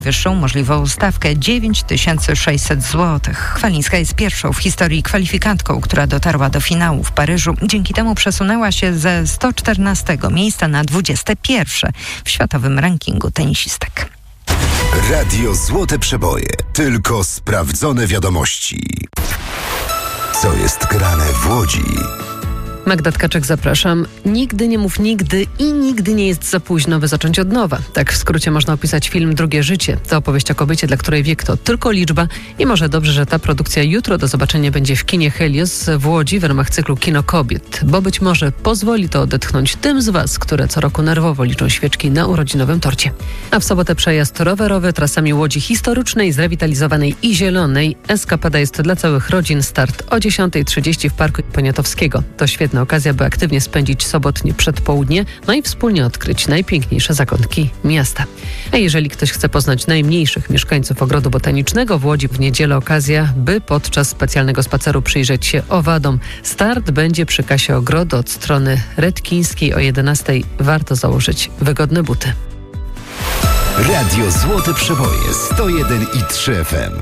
Wyższą możliwą stawkę 9600 zł. Chwalińska jest pierwszą w historii kwalifikantką, która dotarła do finału w Paryżu. Dzięki temu przesunęła się ze 114 miejsca na 21 w światowym rankingu tenisistek. Radio Złote Przeboje. Tylko sprawdzone wiadomości. Co jest grane w Łodzi? Magda Tkaczek, zapraszam. Nigdy nie mów nigdy i nigdy nie jest za późno, by zacząć od nowa. Tak w skrócie można opisać film Drugie życie. To opowieść o kobiecie, dla której wiek to tylko liczba i może dobrze, że ta produkcja jutro do zobaczenia będzie w kinie Helios w Łodzi w ramach cyklu Kino Kobiet, bo być może pozwoli to odetchnąć tym z Was, które co roku nerwowo liczą świeczki na urodzinowym torcie. A w sobotę przejazd rowerowy trasami Łodzi historycznej, zrewitalizowanej i zielonej. Eskapada jest dla całych rodzin. Start o 10:30 w Parku Poniatowskiego. To świetna okazja, by aktywnie spędzić sobotnie przedpołudnie, no i wspólnie odkryć najpiękniejsze zakątki miasta. A jeżeli ktoś chce poznać najmniejszych mieszkańców Ogrodu Botanicznego w Łodzi, w niedzielę okazja, by podczas specjalnego spaceru przyjrzeć się owadom. Start będzie przy kasie ogrodu od strony Redkińskiej o 11:00. Warto założyć wygodne buty. Radio Złote Przeboje 101,3 FM.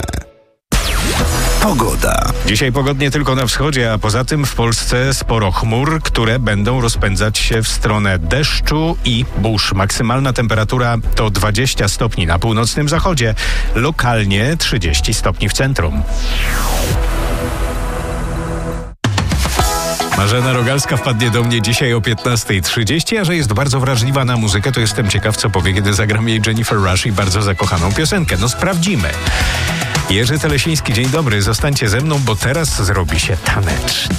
Pogoda. Dzisiaj pogodnie tylko na wschodzie, a poza tym w Polsce sporo chmur, które będą rozpędzać się w stronę deszczu i burz. Maksymalna temperatura to 20 stopni na północnym zachodzie, lokalnie 30 stopni w centrum. Marzena Rogalska wpadnie do mnie dzisiaj o 15:30, a że jest bardzo wrażliwa na muzykę, to jestem ciekaw, co powie, kiedy zagram jej Jennifer Rush i bardzo zakochaną piosenkę. No sprawdzimy. Jerzy Telesiński, dzień dobry, zostańcie ze mną, bo teraz zrobi się tanecznie.